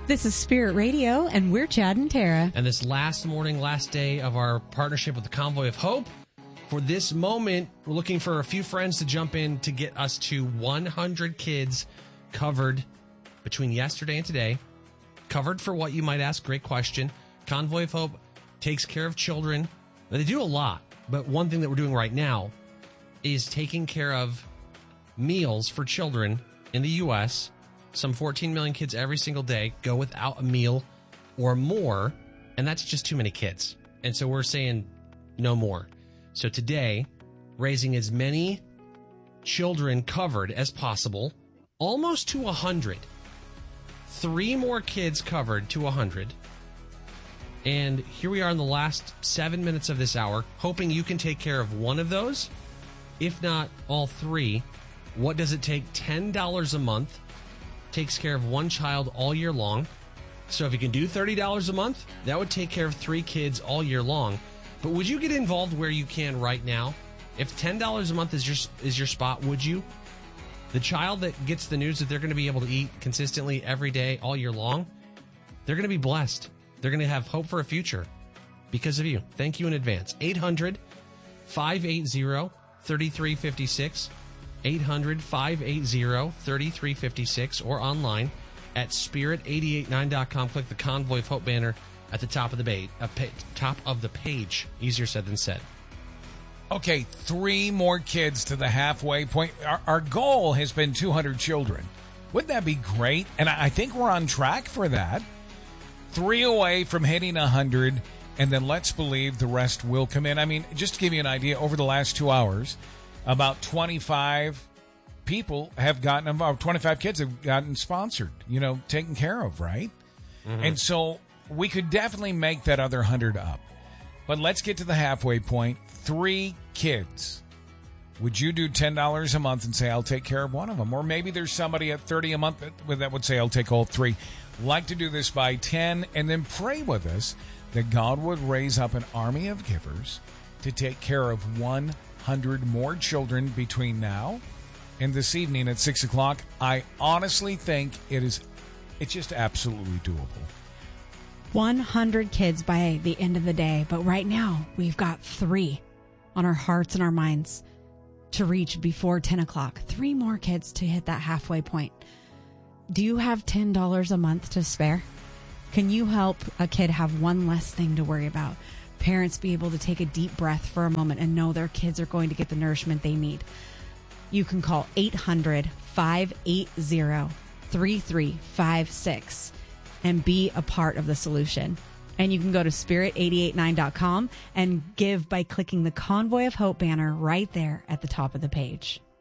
This is Spirit Radio, and we're Chad and Tara. And this last day of our partnership with the Convoy of Hope, for this moment, we're looking for a few friends to jump in to get us to 100 kids covered between yesterday and today. Covered for what, you might ask? Great question. Convoy of Hope takes care of children. Now, they do a lot, but one thing that we're doing right now is taking care of meals for children in the U.S. Some 14 million kids every single day go without a meal or more, and that's just too many kids. And so we're saying no more. So today, raising as many children covered as possible, almost to 100. 3 more kids covered to 100. And here we are in the last 7 minutes of this hour, hoping you can take care of one of those, if not all 3. What does it take? $10 a month. Takes care of one child all year long. So if you can do $30 a month, that would take care of 3 kids all year long. But would you get involved where you can right now? If $10 a month is your spot, would you? The child that gets the news that they're going to be able to eat consistently every day all year long, they're going to be blessed. They're going to have hope for a future because of you. Thank you in advance. 800-580-3356. 800-580-3356 or online at spirit889.com. Click the Convoy of Hope banner at the top of the page. Easier said than said. Okay, 3 more kids to the halfway point. Our goal has been 200 children. Wouldn't that be great? And I think we're on track for that. 3 away from hitting 100, and then let's believe the rest will come in. I mean, just to give you an idea, over the last 2 hours, about 25 people have gotten involved. 25 kids have gotten sponsored, taken care of, right? Mm-hmm. And so we could definitely make that other 100 up. But let's get to the halfway point. 3 kids. Would you do $10 a month and say, I'll take care of one of them? Or maybe there's somebody at $30 a month that would say, I'll take all 3. Like to do this by 10 and then pray with us that God would raise up an army of givers to take care of 100 more children between now and this evening at 6 o'clock. I honestly think it's just absolutely doable. 100 kids by the end of the day. But right now, we've got 3 on our hearts and our minds to reach before 10 o'clock. 3 more kids to hit that halfway point. Do you have $10 a month to spare? Can you help a kid have one less thing to worry about? Parents be able to take a deep breath for a moment and know their kids are going to get the nourishment they need. You can call 800-580-3356 and be a part of the solution. And you can go to spirit889.com and give by clicking the Convoy of Hope banner right there at the top of the page.